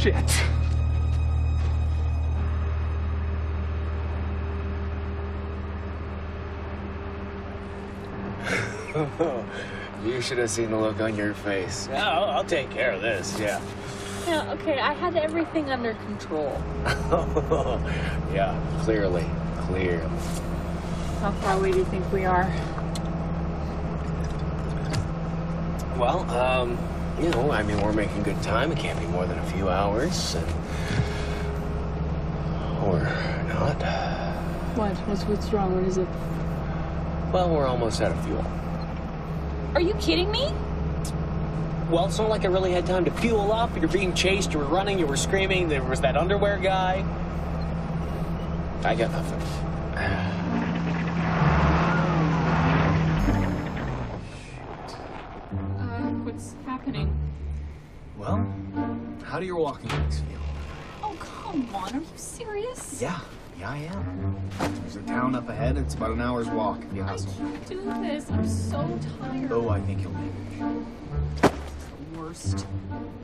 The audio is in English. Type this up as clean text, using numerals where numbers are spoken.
Shit. You should have seen the look on your face. Yeah, I'll take care of this, yeah. Yeah, okay, I had everything under control. Yeah, clearly. How far away do you think we are? Well, I mean, we're making good time. It can't be more than a few hours, and... or not. What's wrong? What is it? Well, we're almost out of fuel. Are you kidding me? Well, it's not like I really had time to fuel up. You're being chased, you were running, you were screaming. There was that underwear guy. I got nothing. What's happening? Well, how do your walking legs feel? Oh, come on. Are you serious? Yeah, I am. There's a town up ahead. It's about an hour's walk if you I hustle. can't do this. I'm so tired. Oh, I think you'll make it. The worst.